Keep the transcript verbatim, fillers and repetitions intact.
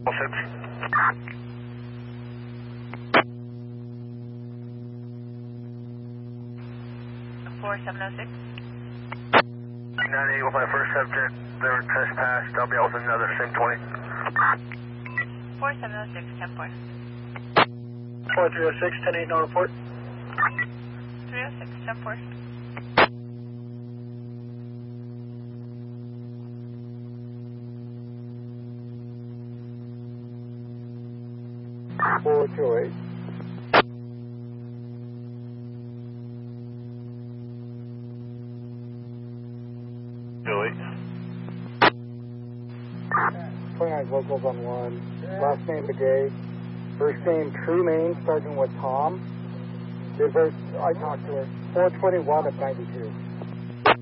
four seven oh six. nine eight with my first subject, they were trespassed, I'll be out with another SIM twenty. four seven oh six, ten four. four three oh six, ten eight, no report. three oh six, ten four. four two eight. twenty-nine locals on one. Last name Begay. First name True Main, starting with Tom. Did first, I talked to her. four twenty-one of ninety-two.